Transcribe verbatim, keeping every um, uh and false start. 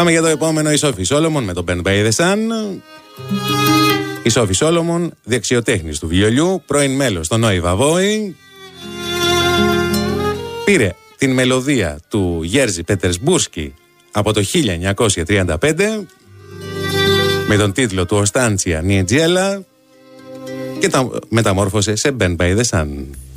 Πάμε για το επόμενο, η Σόφη Σόλομον με το Bend by the Sun. Η Σόφη Σόλομον, δεξιοτέχνης του βιολιού, πρώην μέλος των Νόη Βαβόη, πήρε την μελωδία του Γέρζι Πετερσμπούσκι από το χίλια εννιακόσια τριάντα πέντε με τον τίτλο του Οστάντσια Νιετζέλα και τα μεταμόρφωσε σε Bend by the Sun.